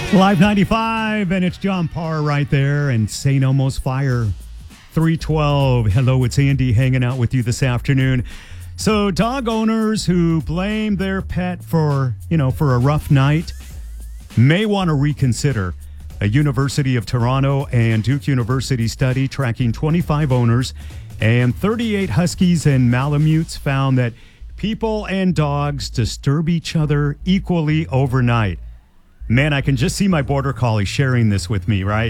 Live 95, and it's John Parr right there, and St. Elmo's Fire 312. Hello, it's Andy hanging out with you this afternoon. So dog owners who blame their pet for a rough night may want to reconsider. A University of Toronto and Duke University study tracking 25 owners and 38 Huskies and Malamutes found that people and dogs disturb each other equally overnight. Man, I can just see my border collie sharing this with me, right?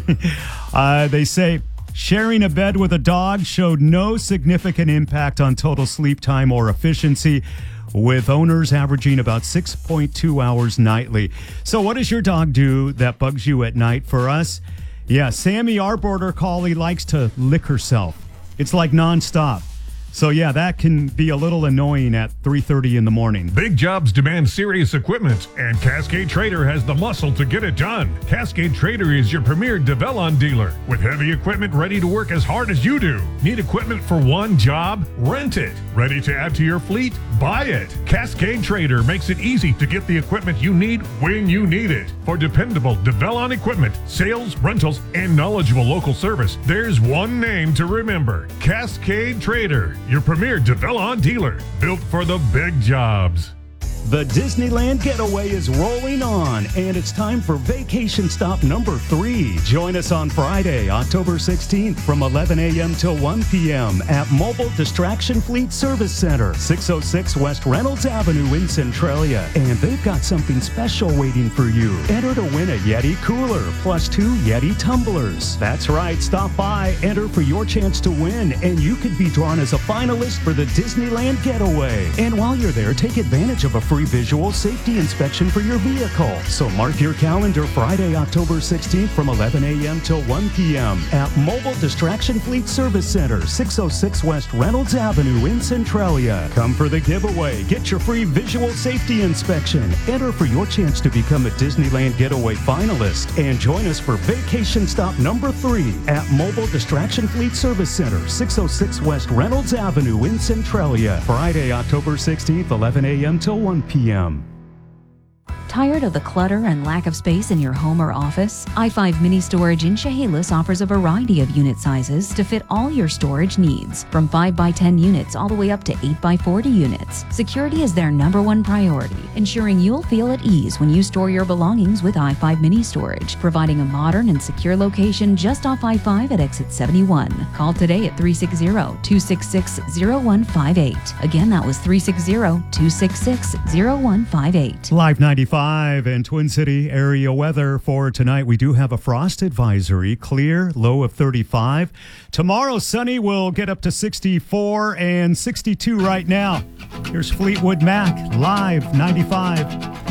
They say sharing a bed with a dog showed no significant impact on total sleep time or efficiency, with owners averaging about 6.2 hours nightly. So what does your dog do that bugs you at night? For us, Sammy, our border collie, likes to lick herself. It's like nonstop. So, that can be a little annoying at 3:30 in the morning. Big jobs demand serious equipment, and Cascade Trader has the muscle to get it done. Cascade Trader is your premier Develon dealer, with heavy equipment ready to work as hard as you do. Need equipment for one job? Rent it. Ready to add to your fleet? Buy it. Cascade Trader makes it easy to get the equipment you need when you need it. For dependable Develon equipment, sales, rentals, and knowledgeable local service, there's one name to remember: Cascade Trader. Your premier Develon dealer, built for the big jobs. The Disneyland Getaway is rolling on, and it's time for vacation stop number 3. Join us on Friday, October 16th from 11 a.m. till 1 p.m. at Mobile Distraction Fleet Service Center, 606 West Reynolds Avenue in Centralia. And they've got something special waiting for you. Enter to win a Yeti cooler plus 2 Yeti tumblers. That's right, stop by, enter for your chance to win, and you could be drawn as a finalist for the Disneyland Getaway. And while you're there, take advantage of a free visual safety inspection for your vehicle. So mark your calendar Friday, October 16th from 11 a.m. till 1 p.m. at Mobile Distraction Fleet Service Center, 606 West Reynolds Avenue in Centralia. Come for the giveaway. Get your free visual safety inspection. Enter for your chance to become a Disneyland Getaway finalist. And join us for vacation stop number 3 at Mobile Distraction Fleet Service Center, 606 West Reynolds Avenue in Centralia. Friday, October 16th, 11 a.m. till 1 p.m. Tired of the clutter and lack of space in your home or office? i5 Mini Storage in Chehalis offers a variety of unit sizes to fit all your storage needs, from 5x10 units all the way up to 8x40 units. Security is their #1 priority, ensuring you'll feel at ease when you store your belongings with i5 Mini Storage, providing a modern and secure location just off I-5 at exit 71. Call today at 360-266-0158. Again, that was 360-266-0158. Live 95 and Twin City area weather for tonight. We do have a frost advisory. Clear, low of 35. Tomorrow, sunny, will get up to 64 and 62 right now. Here's Fleetwood Mac, Live 95.